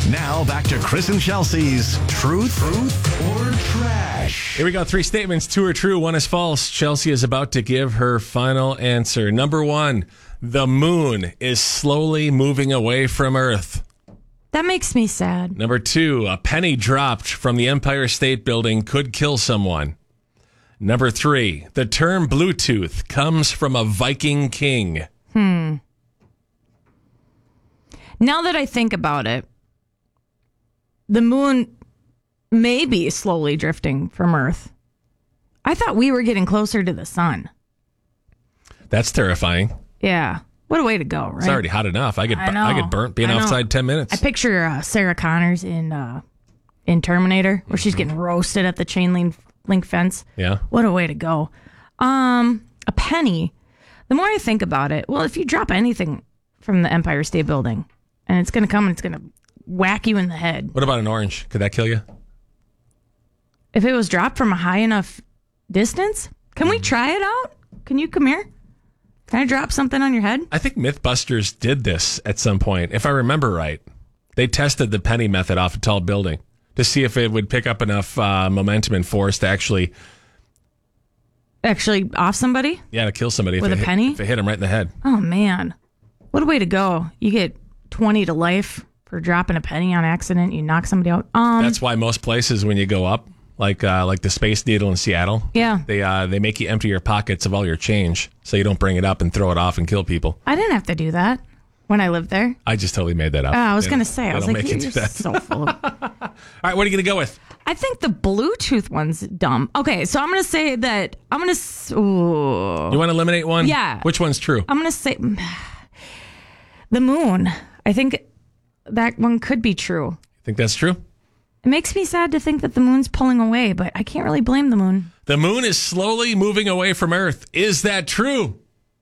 Now back to Chris and Chelsea's Truth or Trash. Here we go. 3 statements, 2 are true, 1 is false. Chelsea is about to give her final answer. Number 1, the moon is slowly moving away from Earth. That makes me sad. Number 2, a penny dropped from the Empire State Building could kill someone. Number 3, the term Bluetooth comes from a Viking king. Now that I think about it, the moon may be slowly drifting from Earth. I thought we were getting closer to the sun. That's terrifying. Yeah. What a way to go, right? It's already hot enough. I get burnt being outside 10 minutes. I picture Sarah Connors in Terminator, where she's getting roasted at the chain link fence. Yeah. What a way to go. A penny. The more I think about it, well, if you drop anything from the Empire State Building, and it's going to come and it's going to whack you in the head. What about an orange? Could that kill you? If it was dropped from a high enough distance, can we try it out? Can you come here? Can I drop something on your head? I think Mythbusters did this at some point, if I remember right. They tested the penny method off a tall building to see if it would pick up enough momentum and force to actually off somebody? Yeah, to kill somebody. With a penny? If it hit them right in the head. Oh, man. What a way to go. You get 20 to life for dropping a penny on accident. You knock somebody out. That's why most places when you go up, like the Space Needle in Seattle, yeah, they make you empty your pockets of all your change so you don't bring it up and throw it off and kill people. I didn't have to do that when I lived there. I just totally made that up. I was going to say, I was like, you're that. so full of... All right, what are you going to go with? I think the Bluetooth one's dumb. Okay, so I'm going to say that You want to eliminate one? Yeah. Which one's true? I'm going to say the moon. I think that one could be true. You think that's true? It makes me sad to think that the moon's pulling away, but I can't really blame the moon. The moon is slowly moving away from Earth. Is that true?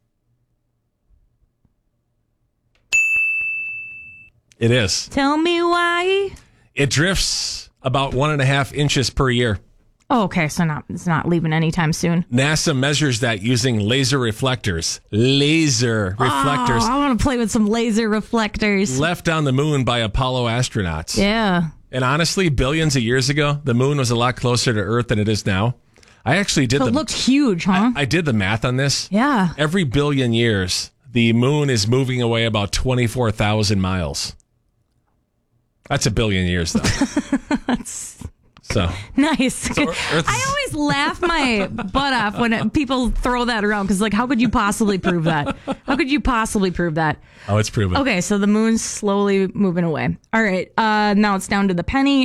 It is. Tell me why. It drifts about 1.5 inches per year. Oh, okay, so it's not leaving anytime soon. NASA measures that using laser reflectors. Laser reflectors. Oh, I want to play with some laser reflectors. Left on the moon by Apollo astronauts. Yeah. And honestly, billions of years ago, the moon was a lot closer to Earth than it is now. I actually did it looked huge, huh? I did the math on this. Yeah. Every billion years, the moon is moving away about 24,000 miles. That's a billion years, though. So nice. So I always laugh my butt off when people throw that around because, like, how could you possibly prove that? How could you possibly prove that? Oh, it's proven. Okay, so the moon's slowly moving away. All right, now it's down to the penny.